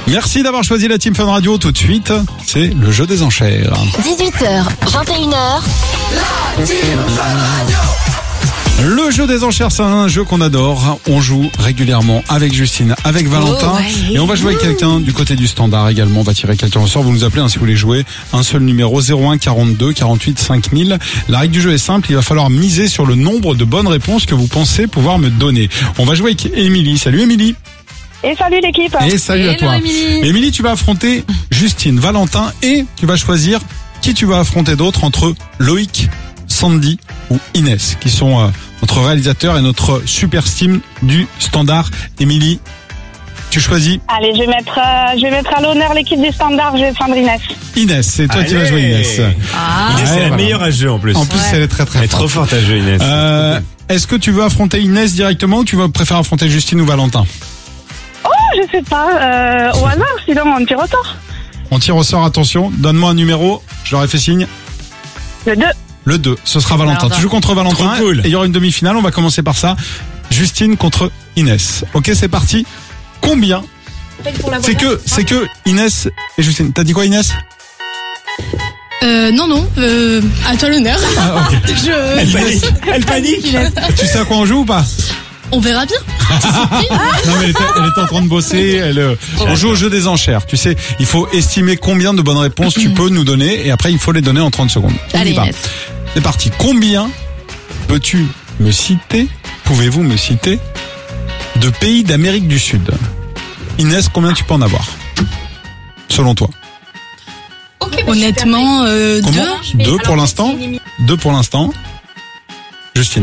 Merci d'avoir choisi la Team Fun Radio. Tout de suite, c'est le jeu des enchères. 18h, 21h. La Team Fun Radio. Le jeu des enchères, c'est un jeu qu'on adore. On joue régulièrement avec Justine, avec Valentin. Et on va jouer avec quelqu'un du côté du standard également. On va tirer quelqu'un au sort. Vous nous appelez si vous voulez jouer. Un seul numéro, 01 42 48 5000. La règle du jeu est simple. Il va falloir miser sur le nombre de bonnes réponses que vous pensez pouvoir me donner. On va jouer avec Émilie. Salut Émilie. Et salut l'équipe. Et salut à toi. Émilie, tu vas affronter Justine, Valentin et tu vas choisir qui tu vas affronter d'autre entre Loïc, Sandy ou Inès, qui sont notre réalisateur et notre super team du standard. Émilie, tu choisis. Allez, je vais mettre à l'honneur l'équipe du standard. Je vais prendre Inès. Inès, c'est toi qui vas jouer Inès. Inès, c'est la meilleure à jeu en plus. En plus, elle est très très forte. Elle est trop forte à jeu, Inès. Est-ce que tu veux affronter Inès directement ou tu préfères affronter Justine ou Valentin? Oh, je sais pas. Au hasard, sinon on tire au sort. On tire au sort, attention. Donne-moi un numéro. Je leur ai fait signe. Le 2. Le 2, ce sera Valentin. Tu joues contre Valentin. Cool. Et il y aura une demi-finale. On va commencer par ça. Justine contre Inès. Ok, c'est parti. Combien? C'est que Inès et Justine. T'as dit quoi, Inès? Non, à toi l'honneur. Ah, ok. Elle panique. Tu sais à quoi on joue ou pas? On verra bien. Non, mais elle était en train de bosser. On joue au jeu des enchères. Tu sais, il faut estimer combien de bonnes réponses tu peux nous donner et après il faut les donner en 30 secondes. Allez, Inès. C'est parti. Combien pouvez-vous me citer de pays d'Amérique du Sud? Inès, combien tu peux en avoir? Selon toi? Honnêtement, 2. 2 pour l'instant. 2 pour l'instant. Justine?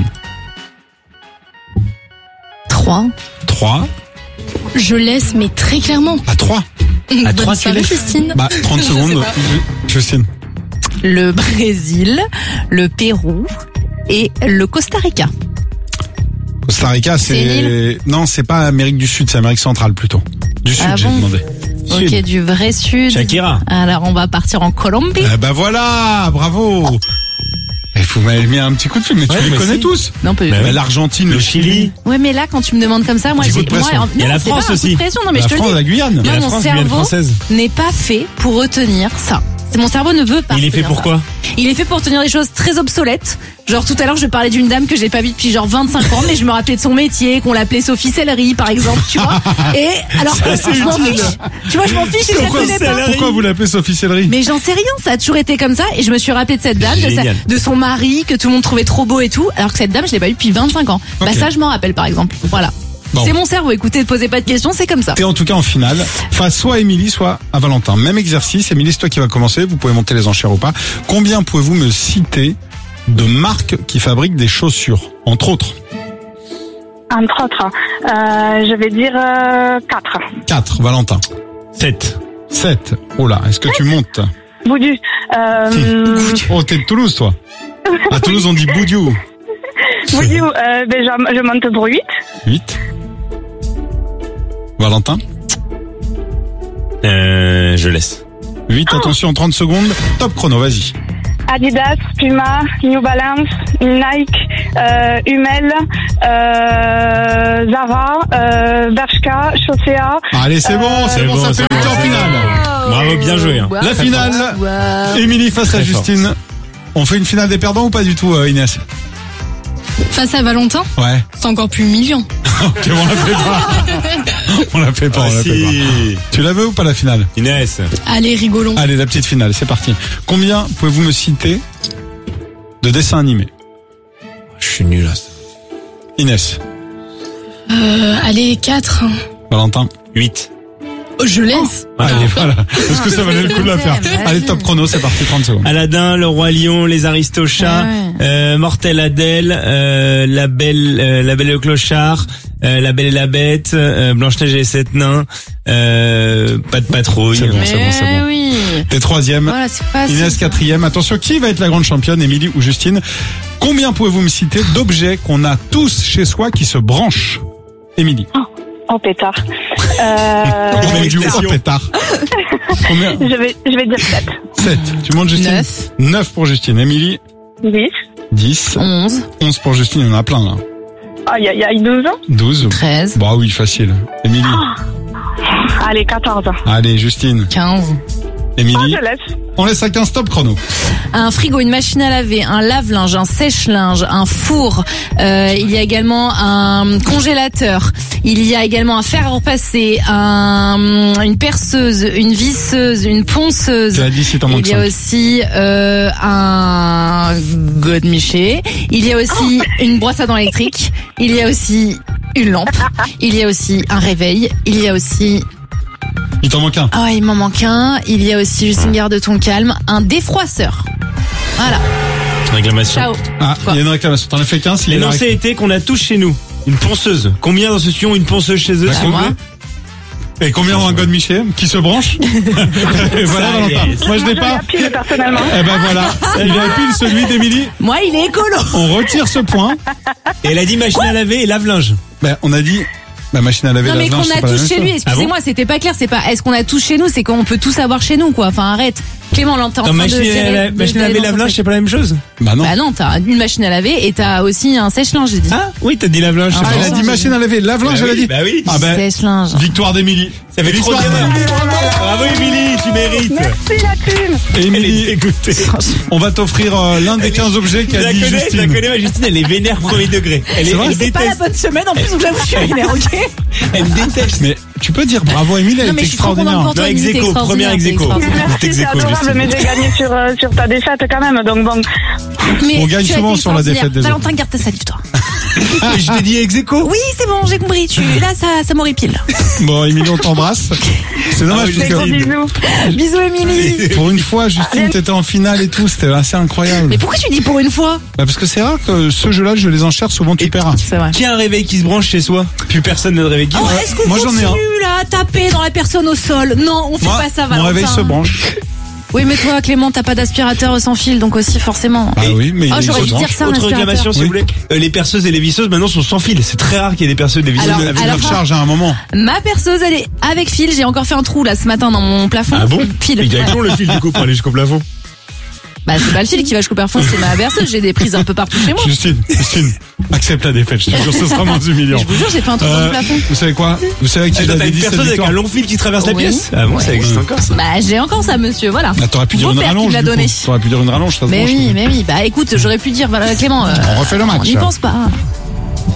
3. Je laisse, mais très clairement. À 3. À 3, tu laisses. Justine. 30 secondes. Justine? Le Brésil, le Pérou et le Costa Rica. Costa Rica, c'est... Non, c'est pas Amérique du Sud, c'est Amérique centrale plutôt. Du Sud, j'ai demandé. Ok, Sud. du vrai Sud. Shakira. Alors, on va partir en Colombie. Voilà, bravo. Vous m'avez mis un petit coup de fil, mais tu les connais tous. Non, peu. L'Argentine, le Chili. Ouais, mais là, quand tu me demandes comme ça, moi, il y a la France aussi. Non, mais la je te France, le dis. la Guyane. Moi, mon cerveau française. n'est pas fait pour retenir ça. Mon cerveau ne veut pas. Il est fait pour quoi? Il est fait pour tenir des choses très obsolètes. Genre tout à l'heure, je parlais d'une dame que j'ai pas vue depuis genre 25 ans, mais je me rappelais de son métier, qu'on l'appelait Sophie Sellerie, par exemple, tu vois. Et alors, je m'en fiche. Tu vois, je m'en fiche et je la connais pas. Pourquoi vous l'appelez Sophie Sellerie? Mais j'en sais rien, ça a toujours été comme ça. Et je me suis rappelé de cette dame, de son mari, que tout le monde trouvait trop beau et tout. Alors que cette dame, je l'ai pas vue depuis 25 ans. Okay. Ça, je m'en rappelle, par exemple. Voilà. Bon. C'est mon cerveau, écoutez, ne posez pas de questions, c'est comme ça. T'es en tout cas en finale, face soit à Émilie, soit à Valentin. Même exercice, Émilie, c'est toi qui va commencer, vous pouvez monter les enchères ou pas. Combien pouvez-vous me citer de marques qui fabriquent des chaussures, entre autres? Entre autres, je vais dire 4. 4, Valentin. 7. Oh là, est-ce que tu montes? Boudu. Oh, t'es de Toulouse, toi? À Toulouse, on dit Boudiou. Boudu, je monte pour 8. 8. Valentin? Je laisse. 8, attention, 30 secondes. Top chrono, vas-y. Adidas, Puma, New Balance, Nike, Hummel, Zara, Bershka, Chaussea. Allez, c'est bon, ça fait 8 en finale. Bravo, bien joué. Hein. La finale, Émilie face à Justine. On fait une finale des perdants ou pas du tout, Inès? Face à Valentin? Ouais. C'est encore plus humiliant. Ok, on la fait pas. Tu la veux ou pas la finale? Inès. Allez, rigolons. Allez, la petite finale, c'est parti. Combien pouvez-vous me citer de dessins animés? Je suis nul à ça. Inès. Allez, 4. Valentin. 8. Je laisse. Allez, voilà. Est-ce que ça valait le coup de la faire? Allez, top chrono, c'est parti, 30 secondes. Aladdin, le roi lion, les aristochats, Mortel Adèle, la belle et le clochard, la belle et la bête, Blanche-Neige et les 7 nains, pas de patrouille. C'est bon. Oui. T'es 3e. Voilà, c'est pas Inès 4e. Attention, qui va être la grande championne, Émilie ou Justine? Combien pouvez-vous me citer d'objets qu'on a tous chez soi qui se branchent? Émilie. Oh, pétard. Pétard. Combien? Je vais dire 7. 7. Tu montes Justine? 9 pour Justine. Émilie? 10. 10. 11 pour Justine, il y en a plein là. Aïe, 12. 12. 13. Bah oui, facile. Émilie? Allez, 14. Allez, Justine. 15. Émilie. Je laisse. On laisse à 15, stop chrono. Un frigo, une machine à laver, un lave-linge, un sèche-linge, un four. Il y a également un congélateur. Il y a également un fer à repasser, une perceuse, une visseuse, une ponceuse. Tu as dit si t'en manques Il y a 5. aussi un godemiché. Il y a aussi une brosse à dents électrique. Il y a aussi une lampe. Il y a aussi un réveil. Il y a aussi... Il t'en manque un. Ah, il m'en manque un. Il y a aussi, Justine, garde ton calme, un défroisseur. Voilà. Réclamation. Ciao. Ah, Quoi il y a une réclamation. T'en as fait 15, il y a une L'énoncé était qu'on a tous chez nous une ponceuse. Combien dans ce studio ont une ponceuse chez eux, Bah, s'il vous moi. plaît? Et combien ont un God Miché qui se branche? Et voilà, Ça, Valentin. yes. Moi, je l'ai Moi, pas. la pile, personnellement. Eh ben voilà. Il a pile celui d'Émilie. Moi, il est écolo. On retire ce point. Et elle a dit machine à laver et lave-linge. Ben, on a dit, la machine à laver, Non, la mais qu'on linge, c'est a pas la tous même chez chose. lui. Excusez-moi, c'était pas clair. C'est pas est-ce qu'on a tous chez nous, c'est qu'on peut tous avoir chez nous, quoi. Enfin, arrête. Clément, là, t'es en Dans train machine de gérer... machine à laver, lave-linge, c'est pas la même chose? Bah non. Bah non, t'as une machine à laver et t'as aussi un sèche-linge, j'ai dit. Ah, oui, t'as dit lave-linge, Ah, c'est Ah, bon. elle a dit machine à laver, lave-linge, elle a dit. Bah oui. Ah ben, Sèche-linge. victoire d'Émilie. Ça fait trop Victoire bien. d'Émilie. Bravo, Émilie, tu mérites. Merci, la thune. Et Elle est Émilie, dégoûtée. on va t'offrir l'un des 15 objets Je qu'a la dit connais, je la Justine. connais, ma Justine, elle est vénère premier degré. Elle, C'est vrai, elle C'est pas la déteste. bonne semaine en plus, donc j'avoue, je suis vénère, ok? Elle déteste. Mais tu peux dire bravo Émilie, elle Non, mais est je suis trop contente extraordinaire. pour toi, Non, Émilie, t'es ex-aequo, extraordinaire, première t'es ex-aequo. extraordinaire. Merci, c'est ex aequo, adorable, mais j'ai gagné sur ta défaite quand même, donc bon. Mais On gagne tu as souvent été sur la défaite des extraordinaire. autres. Valentin, garde ta salive, toi. Je t'ai dit ex-aequo. Oui, c'est bon, j'ai compris. Là, ça m'horripile. Bon, Émilie, on t'embrasse. C'est dommage Ah oui, parce Gros que bisous. Bisous, Émilie. pour une fois, Justine, t'étais en finale et tout, c'était assez incroyable. Mais pourquoi tu dis pour une fois? Bah parce que c'est rare que ce jeu-là, je les enchère, souvent tu perds. C'est vrai. Qui a un réveil qui se branche chez soi? Plus personne n'a de réveil qui se Oh, branche. est-ce qu'on moi, j'en ai continue là à taper dans la personne au sol? Non, on fait Moi, pas ça, mon Valentin. réveil se branche. Oui, mais toi, Clément, t'as pas d'aspirateur sans fil, donc aussi forcément. Ah oui, mais Oh, il j'aurais se dû dire branche. ça, un Autre aspirateur. réclamation, s'il Oui. vous plaît. Les perceuses et les visseuses maintenant sont sans fil. C'est très rare qu'il y ait des perceuses et des visseuses Alors, avec Elle alors, recharge à un moment. Ma perceuse, elle est avec fil. J'ai encore fait un trou là ce matin dans mon plafond. Ah bon? Fil. Il y a Ouais. con le fil du coup pour aller jusqu'au plafond. Bah, c'est pas le fil qui va jusqu'au plafond, c'est ma perceuse. J'ai des prises un peu partout chez moi. Justine, accepte la défaite, je te jure, ce sera moins humiliant. Je vous jure, j'ai fait un trou dans le plafond. Vous savez quoi? Vous savez qui T'as j'avais une dit cette perceuse avec victoire? un long fil qui traverse la Oui. pièce? Ah bon, ça existe encore ça? Bah, j'ai encore ça, monsieur, voilà. Ah, t'aurais pu dire une Beau-père qui rallonge. me l'a du coup. donné. T'aurais pu dire une rallonge, ça se Mais branche. oui, mais oui. Bah, écoute, j'aurais pu dire, voilà, Clément. On refait le match. On n'y pense pas.